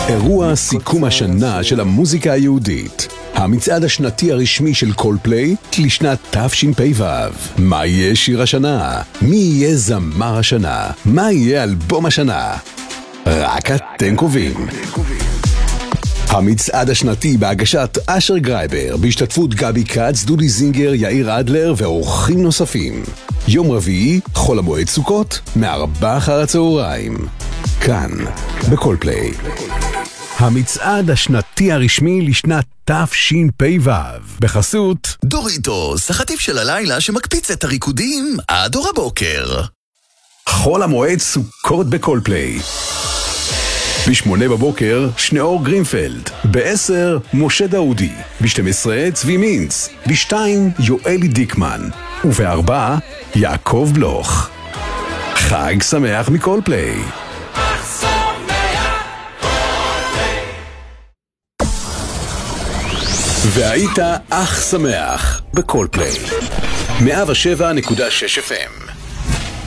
אירוע סיכום השנה של המוזיקה היהודית. המצעד השנתי הרשמי של קולפליי לשנת תשפ"ו. מה יהיה שיר השנה? מי יהיה זמר השנה? מה יהיה אלבום השנה? רק אתם קובעים. המצעד השנתי בהגשת אשר גרייבר, בהשתתפות גבי קץ, דודי זינגר, יאיר אדלר ואורחים נוספים. יום רביעי, חול המועד סוכות, מ16:00. כאן, בקולפליי. המצעד השנתי הרשמי לשנת תשפ"ו, בחסות דוריטוס, החטיף של הלילה שמקפיץ את הריקודים עד אור הבוקר. חול המועד סוכות בקולפליי. ב8:00 שניאור גרינפלד, ב10 משה דאודי, ב12 צבי מינץ, ב2 יואלי דיקמן, וב4 יעקב בלוך. חג שמח מקולפליי. והיית אח שמח בקולפליי 107.6 FM.